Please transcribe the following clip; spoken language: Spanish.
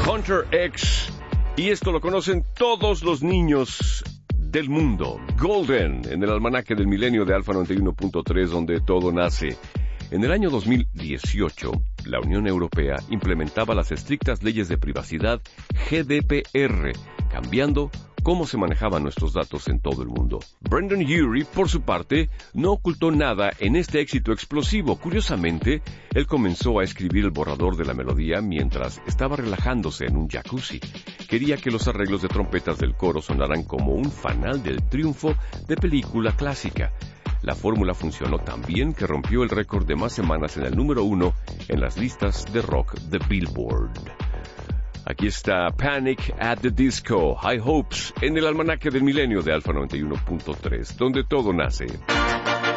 Hunter X. Y esto lo conocen todos los niños del mundo. Golden, en el almanaque del milenio de Alfa 91.3, donde todo nace. En el año 2018, la Unión Europea implementaba las estrictas leyes de privacidad GDPR, cambiando cómo se manejaban nuestros datos en todo el mundo. Brendan Urie, por su parte, no ocultó nada en este éxito explosivo. Curiosamente, él comenzó a escribir el borrador de la melodía mientras estaba relajándose en un jacuzzi. Quería que los arreglos de trompetas del coro sonaran como un fanal del triunfo de película clásica. La fórmula funcionó tan bien que rompió el récord de más semanas en el número 1 en las listas de rock de Billboard. Aquí está Panic at the Disco, High Hopes, en el almanaque del milenio de Alfa 91.3, donde todo nace.